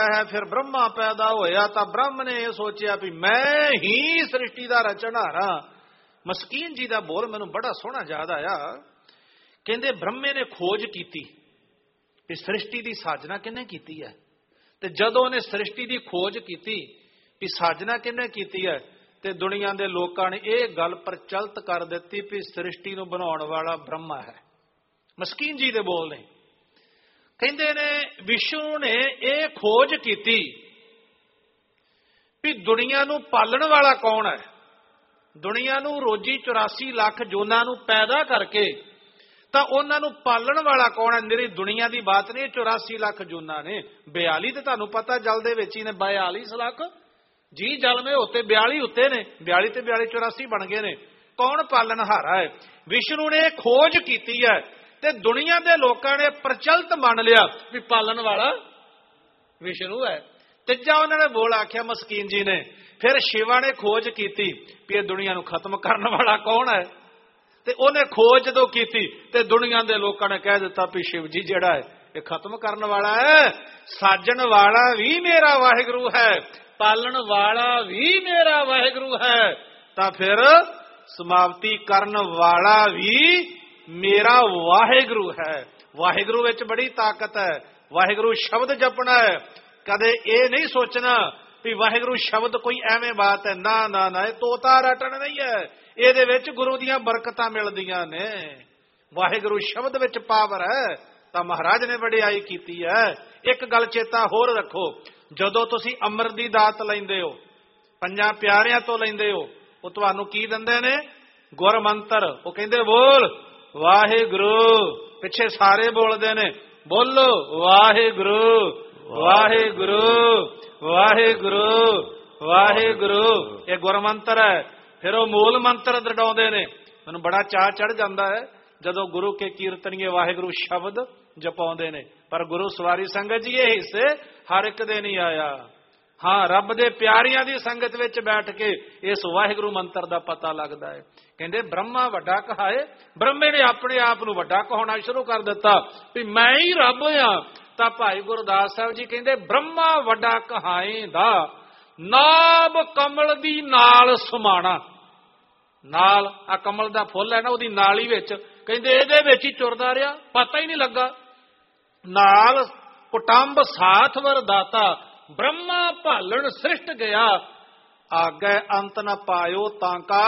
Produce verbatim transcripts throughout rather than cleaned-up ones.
है फिर ब्रह्मा पैदा होया तो ब्रह्म ने यह सोचा भी मैं ही सृष्टि का रचनहारा। मस्कीन जी का बोल मैनू बड़ा सोहना याद आया। कहते ब्रह्मे ने खोज की भी सृष्टि की साजना किने की है, तो जदों ने सृष्टि की खोज की भी साजना किने की है तो दुनिया के लोगों ने यह गल प्रचलित कर दी भी सृष्टि को बनाने वाला ब्रह्मा है। मस्कीन जी के बोल ने कहते ने विष्णु ने यह खोज की भी दुनिया नू पालन वाला कौन है। दुनिया नू रोजी चौरासी लाख जोना नू पैदा करके तो उन्होंने पालन वाला कौन है। निरी दुनिया की बात नहीं, चौरासी लाख जूना ने बयाली तो तुहानू पता जल दे विच ही ने बयालीस लाख जी जल में होते बयाली उत्ते ने बयाली ते बयाली चौरासी बन गए ने। कौन पालनहारा है? विष्णु ने खोज की है ते दुनिया के लोगों ने प्रचलित मान लिया भी पालन वाला विष्णु है। तीजा उन्होंने बोल आख्या मस्कीन जी ने। फिर शिवा ने खोज की भी दुनिया को खत्म करने वाला कौन है, ते उन्हें खोज जो की ते दुनिया के लोगों ने कह दिता भी शिव जी जिहड़ा है ये खत्म करने वाला है। साजन वाला भी मेरा वाहिगुरु है, पालन वाला भी मेरा वाहिगुरु है, तो फिर समाप्ति करने वाला भी मेरा वाहिगुरु है। वाहिगुरु विच बड़ी ताकत है। वाहिगुरु शब्द जपना है, कदे ये नहीं सोचना भी वाहिगुरु शब्द कोई एवें बात है। ना ना ना ये तोता रटन नहीं है, ਇਹਦੇ ਵਿੱਚ गुरु ਦੀਆਂ बरकतां मिलदियां ने। वाहिगुरु शब्द विच पावर है, तो महाराज ने वडियाई कीती है। एक गल चेता होर रखो, जदों तुसीं अमृत दी दात लैंदे हो, पंजां प्यारिਆਂ ਤੋਂ लैंदे हो, ਉਹ ਤੁਹਾਨੂੰ ਕੀ ਦਿੰਦੇ ਨੇ? गुर मंत्र। वो कहंदे बोल वाहिगुरु, पिछे सारे बोलते ने बोलो वाहिगुरु वाहिगुरु वाहिगुरु वाहिगुरु। ये गुर मंत्र है। फिर वो मूल मंत्र दड़ाउंदे ने। मैनू बड़ा चाह चढ़ जाता है जदों गुरु के कीर्तनीय वाहिगुरु शब्द जपाउंदे ने। पर गुरु सवारी संगत जी ये हिस्से हर एक दे नहीं आया। हाँ, रब दे प्यारियां दी संगत विच बैठ के इस वाहिगुरु मंत्र दा पता लगदा है। कहंदे ब्रह्मा वड्डा कहाए, ब्रह्मे ने अपने आप नूं वड्डा कहाउणा शुरू कर दिता भी मैं ही रब हां। तां भाई गुरदास साहब जी कहंदे ब्रह्मा वड्डा कहाएंदा नाब कमल दी नाल समाना। नाल आ कमल दा फुल है ना, उहदी नाली विच कहंदे इहदे विच ही चुरदा रिहा, पता ही नहीं लगा। नाल कुटंब साथवर दाता ब्रह्मा भालण सृष्ट गया, आगे अंत न पायो तांका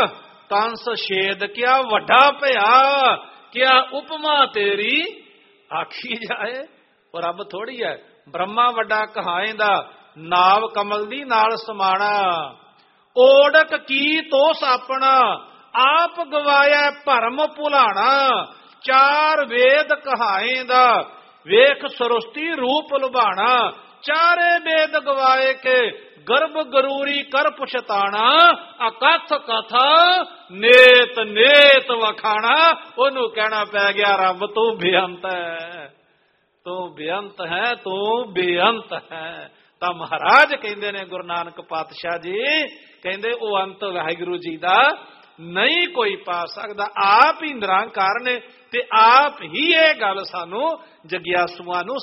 कंस छेद क्या वड्डा पिया, क्या उपमा तेरी आखी जाए। और रब थोड़ी है, ब्रह्मा वड्डा कहाएंदा नाव कमल दी नाल समाना। ओडक की तो सापना आप गवाया भरम भुलाना, चार वेद कहाएंदा वेख सरुस्ती रूप लुभाना। चारे वेद गवाए के गर्भ गरूरी कर पुछताना, अकथ कथा नेत नेत वखाना। ओनू कहना पै गया रब तू बेअंत है, तू बेअंत है, तू बेअंत है। तो महाराज कहते ने गुरु नानक पातशाह जी कहते वो अंत वाहिगुरु जी का नहीं कोई पा सकता, आप ही निरंकार ने ते आप ही ये गल सानू जग्यासुआं नू